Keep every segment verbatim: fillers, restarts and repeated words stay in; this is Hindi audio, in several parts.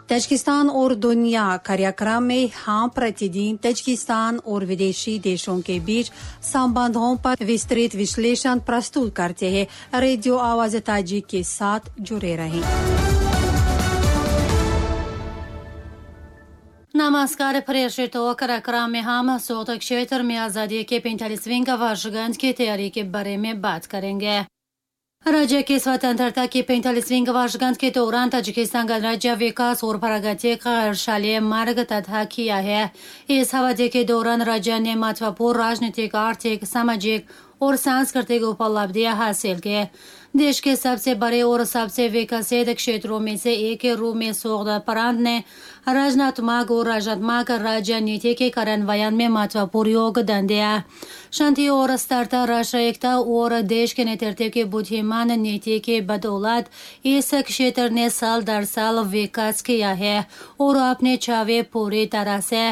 ताजिकिस्तान और दुनिया कार्यक्रम में हम प्रतिदिन ताजिकिस्तान और विदेशी देशों के बीच संबंधों पर विस्तृत विश्लेषण प्रस्तुत करते हैं। रेडियो आवाज ताजिक के साथ जुड़े रहें। नमस्कार प्रेक्षितों, कार्यक्रम में हम सोत क्षेत्र में आज़ादी के पैंतालीसवीं वर्षगांठ की तैयारी के बारे में बात करेंगे। राज्य की स्वतंत्रता की पैंतालीसवीं वर्षगांठ के दौरान ताजिकिस्तान गणराज्य विकास और प्रगति का ईर्ष्यालीय मार्ग तथा किया है। इस अवधि के दौरान राज्य ने महत्वपूर्ण राजनीतिक, आर्थिक, सामाजिक और सांस्कृतिक उपलब्धियां हासिल की। देश के सबसे बड़े और सबसे विकसित क्षेत्रों में से एक के रूप में सोगदा प्रांत ने रचनात्मक और राजनात्मक राज्य नीति के कार्यान्वयन में महत्वपूर्ण योगदान दिया। शांति और स्थिरता, राष्ट्र एकता और देश के नेतृत्व की बुद्धिमान नीति के बदौलत इस क्षेत्र ने साल दर साल विकास किया है और अपने छावे पूरी तरह से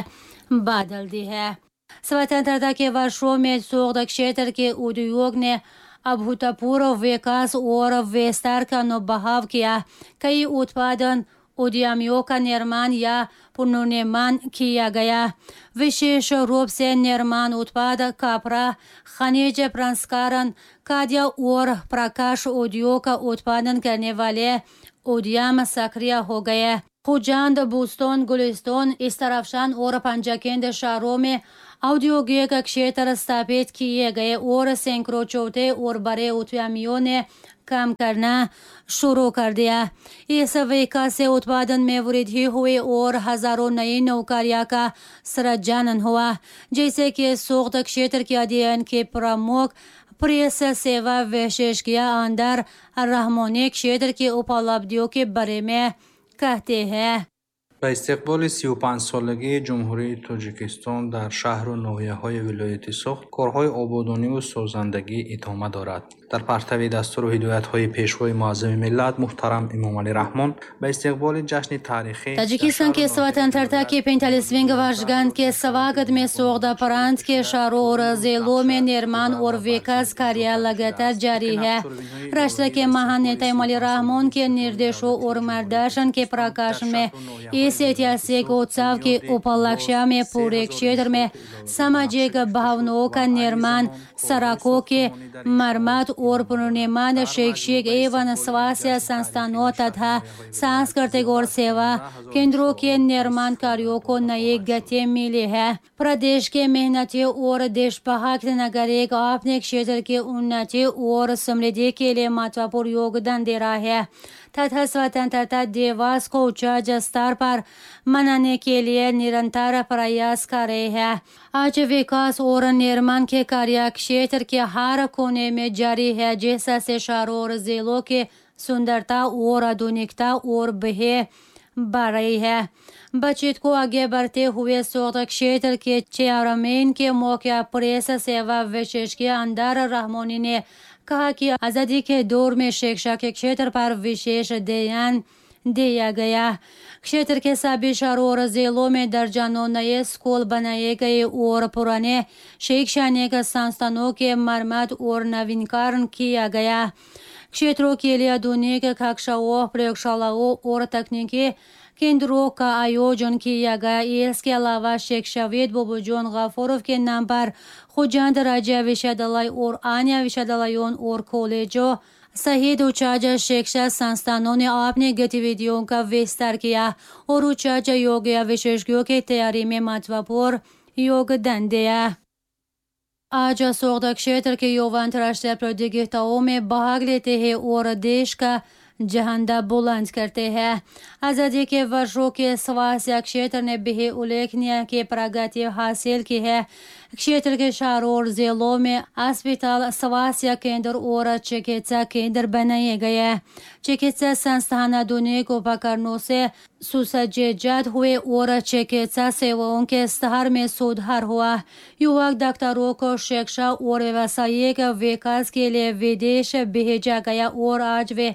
बदल दी है। स्वतंत्रता के वर्षों में सोगदा क्षेत्र के उद्योग ने अभूतपूर्व विकास और विस्तार का अनुभव किया। कई उत्पादन उद्यमियों का निर्माण या पुनर्निर्माण किया गया, विशेष रूप से निर्माण उत्पाद, कपड़ा, खनिज प्रसंस्करण, खाद्य और प्रकाश उद्योग का उत्पादन करने वाले उद्यम सक्रिय हो गए। खुजांद, बूस्टन, गुलिस्तान, इस्तराफशान और पंजाकेंद शहरों में औद्योगिक क्षेत्र स्थापित किए गए और सैकड़ों छोटे और बड़े उद्यमियों ने काम करना शुरू कर दिया। इस विकास से उत्पादन में वृद्धि हुई और हजारों नई नौकरियों का सृजन हुआ, जैसे कि सोगदा क्षेत्र के अध्ययन के प्रमुख प्रेस सेवा विशेषज्ञ अंदर रहमानी क्षेत्र की उपलब्धियों के बारे में कहते हैं। با استقبال سی و پنج سالگی جمهوری تاجیکستان در شهر و ناحیه‌های ولایت سوخت، کارهای آبادانی و سازندگی ادامه دارد. در پرتو دستور و هدایت‌های پیشوای معظم ملت محترم امام علی رحمان با استقبال جشن تاریخی ताजिकिस्तान के स्वतंत्रता की पैंतालीसवीं वर्षगांठ के स्वागत में सोगदा प्रांत के शहरों और जिलों में निर्माण और विकास कार्य लगातार जारी है। राष्ट्र के महान नेता इमाम अली रहमान के निर्देशों और मार्गदर्शन के प्रकाश में इस ऐतिहासिक उत्सव के उपलक्ष्य में पूरे क्षेत्र में सामाजिक भवनों का निर्माण, सड़कों के मरम्मत और पुनर्निर्माण, शैक्षिक एवं स्वास्थ्य संस्थानों तथा सांस्कृतिक और सेवा केंद्रों के निर्माण कार्यों को नई गति मिली है। प्रदेश के मेहनती और देशभक्त नागरिक अपने क्षेत्र की उन्नति और समृद्धि के लिए महत्वपूर्ण योगदान दे रहा है तथा स्वतंत्रता दिवस को उच्च स्तर पर मनाने के लिए निरंतर प्रयास कर रहे हैं। आज विकास और निर्माण के कार्य क्षेत्र के हर कोने में जारी है, जिससे शहरों और जिलों की सुंदरता और आधुनिकता और बढ़ बढ़ रही है। बचत को आगे बढ़ते हुए सोगदा क्षेत्र के चेयरमैन के मौके प्रेस सेवा विशेषज्ञ अंदर रहमानी ने कहा कि आज़ादी के दौर में शिक्षा के क्षेत्र पर विशेष ध्यान दिया गया। क्षेत्र के सभी शहरों और जिलों में दर्जनों नए स्कूल बनाए गए और पुराने शैक्षणिक संस्थानों के मरम्मत और नवीनीकरण किया गया। क्षेत्रों के लिए आधुनिक कक्षाओं, प्रयोगशालाओं और तकनीकी केंद्रों का आयोजन किया गया। इसके अलावा शिक्षाविद बाबूजान गफूरोव के नाम पर खुजांद राज्य विश्वविद्यालय और अन्य विश्वविद्यालयों और कॉलेजों सहित उच्च शिक्षा संस्थानों ने अपनी गतिविधियों का विस्तार किया और उच्च योग्य विशेषज्ञों की तैयारी में महत्वपूर्ण योगदान दिया। आज सोगदा क्षेत्र के युवा अंतर्राष्ट्रीय प्रतियोगिताओं में भाग लेते हैं और देश का झंडा बुलंद करते हैं। आज़ादी के वर्षों के स्वास्थ्य क्षेत्र ने भी उल्लेखनीय की प्रगति हासिल की है। क्षेत्र के शहरों और जिलों में अस्पताल, स्वास्थ्य केंद्र और चिकित्सा केंद्र बनाए गए हैं। चिकित्सा संस्थान आधुनिक उपकरणों से सुसज्जित हुए और चिकित्सा सेवाओं के स्तर में सुधार हुआ। युवक डॉक्टरों को शिक्षा और व्यावसायिक विकास के लिए विदेश भेजा गया और आज वे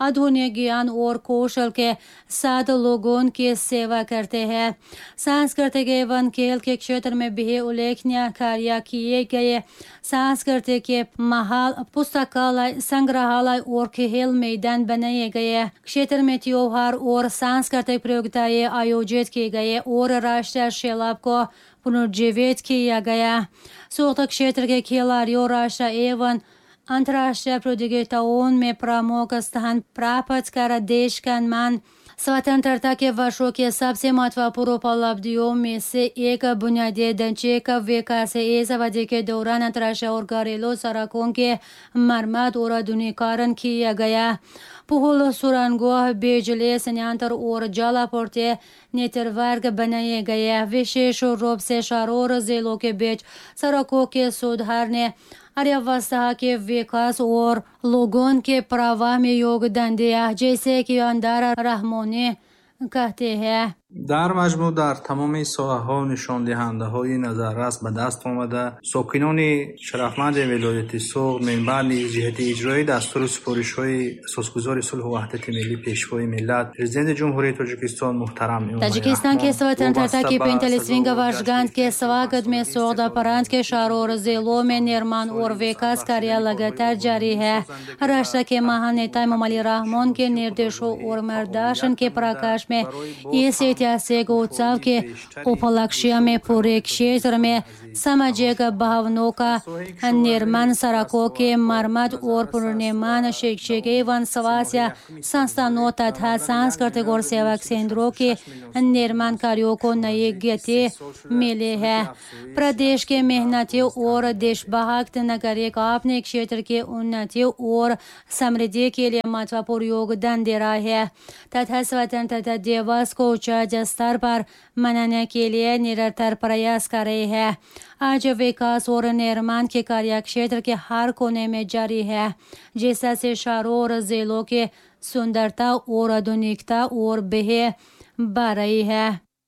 आधुनिक ज्ञान और कौशल के साथ लोगों की सेवा करते हैं। सांस्कृतिक एवं खेल के क्षेत्र में भी उल्लेखनीय कार्य किए गए। सांस्कृतिक के महल, पुस्तकालय, संग्रहालय और खेल मैदान बनाए गए। क्षेत्र में त्योहार और सांस्कृतिक प्रतियोगिताएं आयोजित की गई और राष्ट्रीय शैलाब को पुनर्जीवित किया गया। सोख क्षेत्र के खिलाड़ियों राष्ट्रीय एवं अंतर्राष्ट्रीय प्रतियोगिताओं में प्रमुख स्थान प्राप्त कर देश का मान। स्वतंत्रता के वर्षों के सबसे महत्वपूर्ण उपलब्धियों में से एक बुनियादी ढांचे का विकास है। इस अवधि के दौरान अंतर्राष्ट्रीय और घरेलू सड़कों के मरम्मत और आधुनिकीकरण किया गया। पुल, सुरंगों, बिजली संयंत्र और जल आपूर्ति नेटवर्क बनाए गए। विशेष रूप से शहरों और जिलों के बीच सड़कों के सुधार ने अर्थव्यवस्था के विकास और लोगों के प्रवाह में योगदान दिया, जैसे कि अंदारा रहमानी कहते हैं। дар маҷмӯъ дар тамоми соҳаҳо нишондиҳандаҳои назаррас ба даст омада сокинони шарафманди вилояти Соғд минбаъди ҷиҳати иҷрои дастури супоришҳои асосгузори сулҳу ваҳдати миллӣ пешвои миллат президенти ҷумҳурии Тоҷикистон муҳтарам Таҷикистан के स्वतंत्रता की पैंतालीसवीं वर्षगांठ के स्वागत में सोग़द प्रांत के शहरों और जिलों में निर्माण और विकास कार्य लगातार जारी है। राष्ट्र के महान नेता इमाम अली रहमान के निर्देशों और मार्गदर्शन के प्रकाश में इस ऐतिहासिक उत्सव के उपलक्ष्य में पूरे क्षेत्र में सामाजिक भवनों का निर्माण, सड़कों के मरम्मत और पुनर्निर्माण, शैक्षिक एवं स्वास्थ्य संस्थानों तथा सांस्कृतिक और सेवा केंद्रों के निर्माण कार्यों को नई गति मिली है। प्रदेश के मेहनती और देशभक्त नागरिक अपने क्षेत्र के उन्नति और समृद्धि के लिए महत्वपूर्ण योगदान दे रहा है तथा स्वतंत्रता दिवस को उच्च स्तर पर मनाने के लिए निरंतर प्रयास कर रहे हैं। आज विकास और निर्माण के कार्य क्षेत्र के हर कोने में जारी है, जिससे शहरों और जिलों की सुंदरता और आधुनिकता और बेहद बढ़ रही है।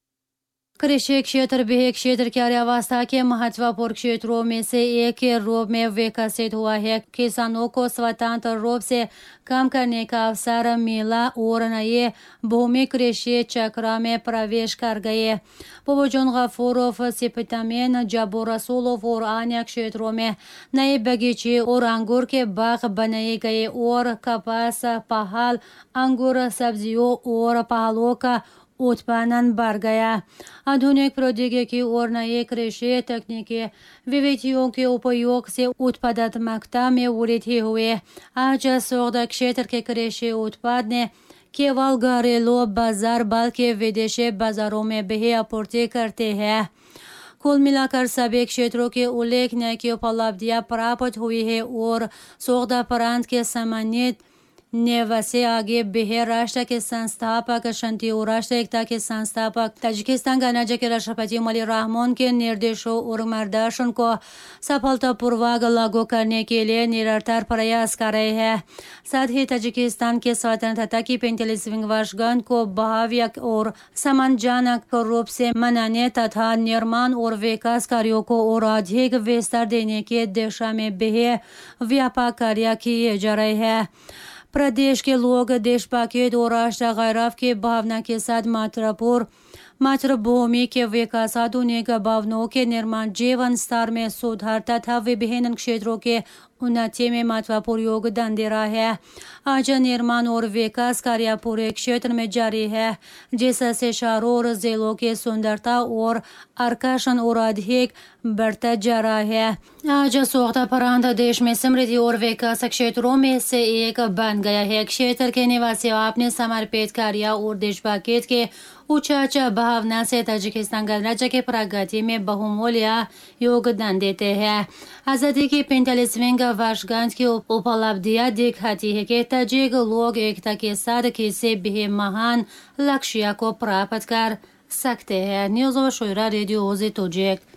कृषि क्षेत्र भी क्षेत्र की अर्थव्यवस्था के महत्वपूर्ण क्षेत्रों में से एक के रूप में विकसित हुआ है। किसानों को स्वतंत्र रूप से काम करने का अवसर मिला और नए भूमि कृषि चक्र में प्रवेश कर गए। पोबोजन गफूरोव, सिपतमेन, जबो रसूलोव और अन्य क्षेत्रों में नए बगीचे और अंगूर के बाग बनाए गए और कपास, पहाड़, अंगूर, सब्जियों और फलों का उत्पादन बढ़ गया। आधुनिक प्रौद्योगिकी और नए कृषि तकनीकी विविधियों के उपयोग से उत्पादकता में वृद्धि हुई। आज सोग़द क्षेत्र के कृषि उत्पाद ने केवल घरेलू बाजार बल्कि विदेशी बाजारों में भी आपूर्ति करते हैं। कुल मिलाकर सभी क्षेत्रों के उल्लेखनीय की उपलब्धियां प्राप्त हुई है और सोग़द प्रांत के सम्मानित निवासी आगे बढ़े। राष्ट्र के संस्थापक, शांति और राष्ट्र एकता के संस्थापक, ताजिकिस्तान गणराज्य के राष्ट्रपति इमाम अली रहमान के निर्देशों और मार्गदर्शन को सफलतापूर्वक लागू करने के लिए निरंतर प्रयास कर रहे हैं। साथ ही ताजिकिस्तान के स्वतंत्रता की पैंतालीसवीं वर्षगांठ को भव्य और सम्मानजनक रूप से मनाने तथा निर्माण और विकास कार्यों को और अधिक विस्तार देने की दिशा में बेहद व्यापक कार्य किए जा रहे हैं। प्रदेश के लोग देशभक्ति और राष्ट्र गौरव की भावना के साथ मातृपुर मातृभूमि के विकास, आधुनिक भवनों के निर्माण, जीवन स्तर में सुधार तथा विभिन्न क्षेत्रों के उन्नति में महत्वपूर्ण योगदान दे रहा है। आज निर्माण और विकास कार्य पूरे क्षेत्र में जारी है, जिससे शहरों और जिलों की सुंदरता और आकर्षण और अधिक बढ़ता जा रहा है। आज सोग़द प्रांत देश में समृद्धि और विकास क्षेत्रों में से एक बन गया है। क्षेत्र के निवासी अपने समर्पित कार्य और देशभक्ति के उच्च भावना से ताजिकिस्तान गणराज्य के प्रगति में बहुमूल्य योगदान देते हैं। आज़ादी की पैंतालीसवीं वर्षगांठ की उपलब्धियां दिखाती है कि ताजिक लोग एकता के साथ किसी भी महान लक्ष्य को प्राप्त कर सकते हैं। न्यूज़ और शुरा रेडियो ओज़ी तोजिक।